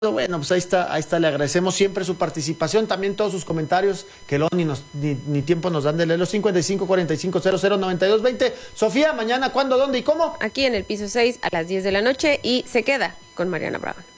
Bueno, pues ahí está, le agradecemos siempre su participación, también todos sus comentarios, que luego ni tiempo nos dan de leer los 55 45 00 92 20. Sofía, mañana, ¿cuándo, dónde y cómo? Aquí en el piso 6 a las 10 de la noche y se queda con Mariana Braun.